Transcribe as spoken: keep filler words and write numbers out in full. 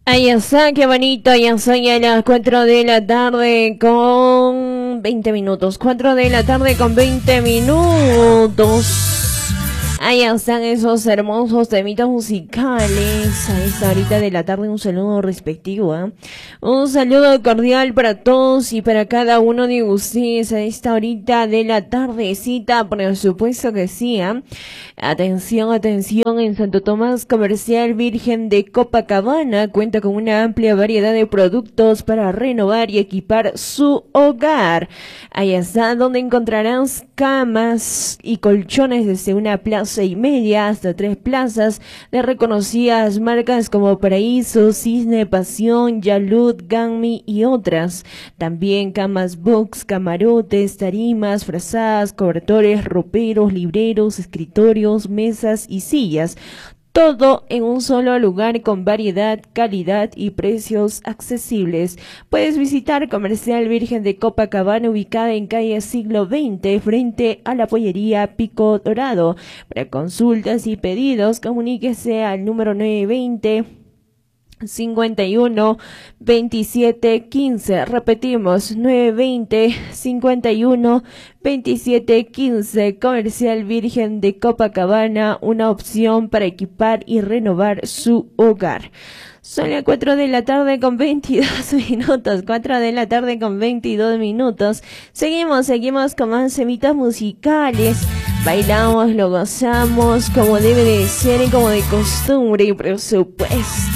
Ahí está, qué bonito, ya son ya las cuatro de la tarde con veinte minutos, cuatro de la tarde con veinte minutos. Ahí están esos hermosos temitas musicales. A esta horita de la tarde un saludo respectivo, ¿eh? Un saludo cordial para todos y para cada uno de ustedes a esta horita de la tardecita, por supuesto que sí, ¿eh? Atención, atención, en Santo Tomás Comercial Virgen de Copacabana cuenta con una amplia variedad de productos para renovar y equipar su hogar. Ahí está donde encontrarás camas y colchones desde una plaza y media hasta tres plazas de reconocidas marcas como Paraíso, Cisne, Pasión, Yalud, Ganmi y otras. También camas box, camarotes, tarimas, frazadas, cobertores, roperos, libreros, escritorios, mesas y sillas. Todo en un solo lugar con variedad, calidad y precios accesibles. Puedes visitar Comercial Virgen de Copacabana, ubicada en calle Siglo veinte, frente a la pollería Pico Dorado. Para consultas y pedidos, comuníquese al número nueve veinte, cincuenta y uno, veintisiete, quince. Repetimos, nueve veinte, cincuenta y uno, veintisiete, quince. Comercial Virgen de Copacabana, una opción para equipar y renovar su hogar. Son las cuatro de la tarde con veintidós minutos, cuatro de la tarde con veintidós minutos. Seguimos, seguimos con más semitas musicales. Bailamos, lo gozamos como debe de ser y como de costumbre y por supuesto.